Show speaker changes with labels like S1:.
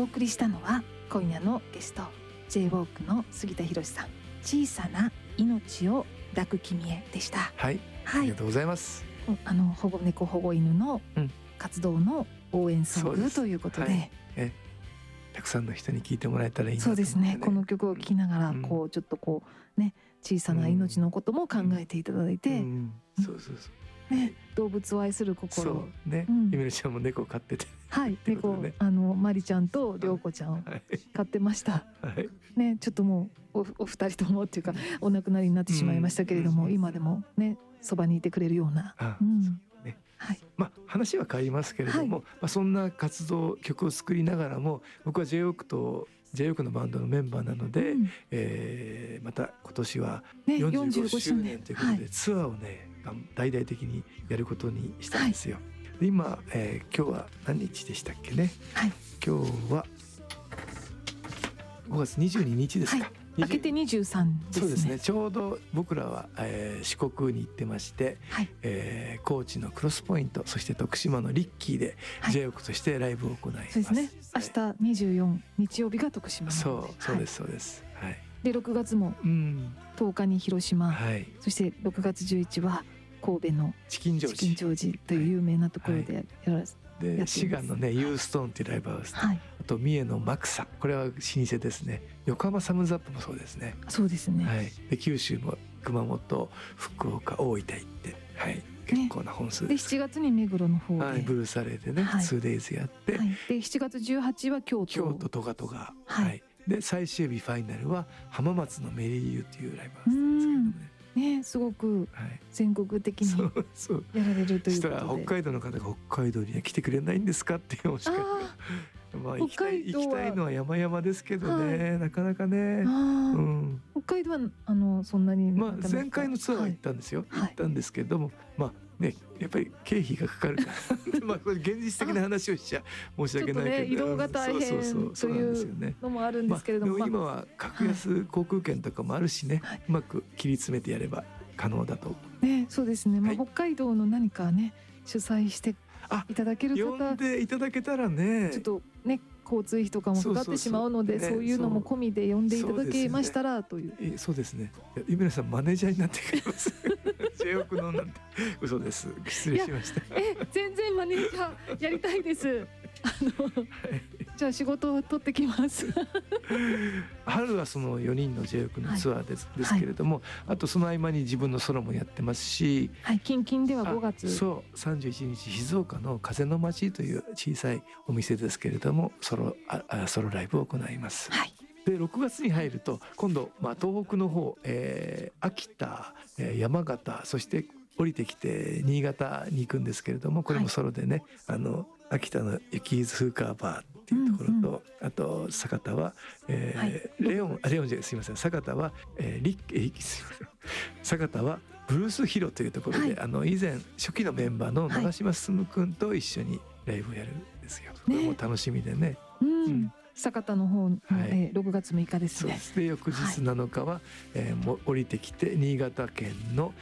S1: お送りしたのは今夜のゲスト J-WALK の杉田博さん、小さな命を抱く君へでした。
S2: はい、ありがとうございます。
S1: 保護猫保護犬の活動の応援ソングということで、
S2: たくさんの人に聞いてもらえたらいいなと
S1: そ
S2: 思ってね。
S1: うですね。この曲を聴きながらこうちょっとこうね、小さな命のことも考えていただいて、
S2: そうそうそう
S1: ね、動物を愛する心、
S2: そうね、ゆめるちゃんも猫を飼ってて、
S1: はい、猫マリちゃんとりょうこちゃんを飼ってました。ね、ちょっともうお二人ともっていうかお亡くなりになってしまいましたけれども、今でもねそばにいてくれるような。
S2: 話は変わりますけれども、そんな活動曲を作りながらも、僕は J-WALK のバンドのメンバーなので、また今年は45周年ということで、ツアーをね大々的にやることにしたんですよ。で今、今日は何日でしたっけね、今日は5月22日ですか。
S1: 明けて23ですね。
S2: そうですね。ちょうど僕らは、四国に行ってまして、高知のクロスポイント、そして徳島のリッキーで J-WALK としてライブを行います。
S1: そうですね。明日24日曜日が徳島の。
S2: そうですそうです。
S1: で6月も10日に広島、そして6月11は神戸のチキンジョージという有名なところでやらせて。
S2: で滋賀のねユーストーンっていうライブハウス、あと三重のマクサ、これは老舗ですね。横浜サムズアップもそうですね。
S1: そうですね。
S2: で九州も熊本、福岡、大分行って、結構な本数
S1: で7月に目黒の方で
S2: ブルーサレーでね 2days やって、
S1: で7月18は京都
S2: トガトガ、で最終日ファイナルは浜松のメリーユーっていうライブハウスなんですけれどもね。すごく全国的にやられるということで、したら北海道の方が北海道には来てくれないんですかっておっしゃって、行きたいのは山々ですけどね、なかなかね。
S1: 北海道はそんなに
S2: 前回のツアーは行ったんですよ。行ったんですけれども、やっぱり経費がかかるからこれ現実的な話をしちゃ申し訳ないけど、
S1: 移動が大変というのもあるんですけれども、
S2: 今は格安航空券とかもあるしね、うまく切り詰めてやれば可能だと。
S1: そうですね。北海道の何かね主催していただける方、
S2: 呼んでいただけたらね、
S1: ちょっとね交通費とかもかかってしまうので、そういうのも込みで呼んでいただけましたらという。
S2: そうですね。ゆめらさんマネージャーになってくれます。J-WALKのなんて嘘です。失礼しました。
S1: 全然マネージャーやりたいです。じゃあ仕事を取ってきます。
S2: 春はその4人の J-WALK のツアーですけれども、あとその合間に自分のソロもやってますし、
S1: 近々では5月
S2: 31日静岡の風の街という小さいお店ですけれども、ソロライブを行います。で6月に入ると今度、東北の方、秋田、山形、そして降りてきて新潟に行くんですけれども、これもソロでね、秋田の雪伊豆風カーバーっていうところと、あと酒田は、レオンじゃない、すいません、酒田は、酒田はブルースヒロというところで、以前初期のメンバーの長嶋進君と一緒にライブをやるんですよ。これも楽しみでね。
S1: 酒田の方の6月6日ですね。
S2: で翌日7日は降りてきて新潟県の